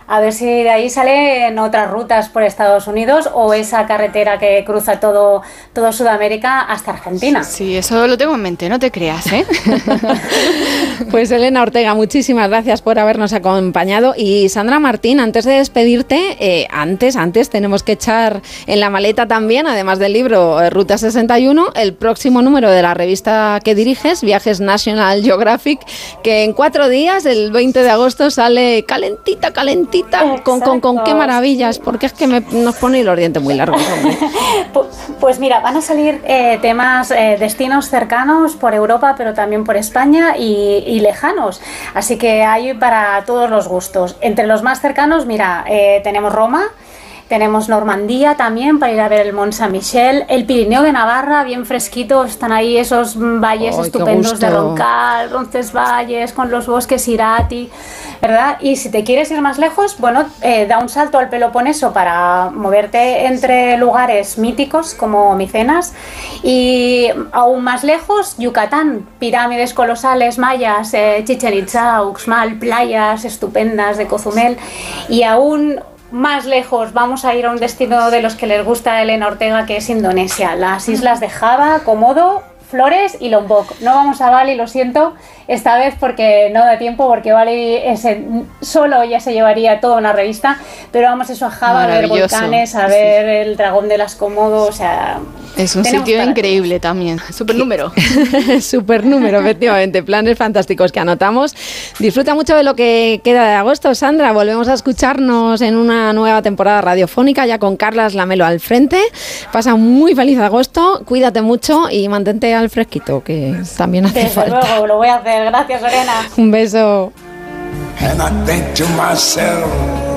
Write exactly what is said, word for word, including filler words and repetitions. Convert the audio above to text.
A ver si de ahí salen otras rutas por Estados Unidos o esa carretera que cruza todo, todo Sudamérica hasta Argentina. Sí, eso lo tengo en mente, no te creas, ¿eh? Pues Elena Ortega, muchísimas gracias por habernos acompañado. Y Sandra Martín, antes de despedirte, eh, antes, antes tenemos que echar en la maleta también, además del libro eh, Ruta sesenta y uno, el próximo número de la revista que diriges, Viajes National Geographic, que en cuatro días, el veinte de agosto, sale calentita, calentita. Con, con, con qué maravillas, porque es que me, nos pone los dientes muy largos. Pues mira, van a salir eh, temas, eh, destinos cercanos por Europa, pero también por España y, y lejanos. Así que hay para todos los gustos. Entre los más cercanos, mira, eh, tenemos Roma. Tenemos Normandía también para ir a ver el Mont Saint-Michel, el Pirineo de Navarra, bien fresquito, están ahí esos valles oh, estupendos de Roncal, Roncesvalles, con los bosques Irati, ¿verdad? Y si te quieres ir más lejos, bueno, eh, da un salto al Peloponeso para moverte entre lugares míticos como Micenas y aún más lejos, Yucatán, pirámides colosales mayas, eh, Chichén Itzá, Uxmal, playas estupendas de Cozumel y aún más lejos vamos a ir a un destino de los que les gusta a Elena Ortega, que es Indonesia, las islas de Java, Komodo, Flores y Lombok. No vamos a Bali, lo siento, esta vez porque no da tiempo, porque Bali ese, solo ya se llevaría toda una revista, pero vamos eso a Java, a ver volcanes, a ver sí. el dragón de las Komodo, o sea... Es un sitio increíble todos. También, super número. Super número, efectivamente, planes fantásticos que anotamos. Disfruta mucho de lo que queda de agosto, Sandra, volvemos a escucharnos en una nueva temporada radiofónica, ya con Carlas Lamelo al frente. Pasa un muy feliz agosto, cuídate mucho y mantente al fresquito, que también hace Desde falta. luego, lo voy a hacer. Gracias, Lorena. Un beso. And I think to myself,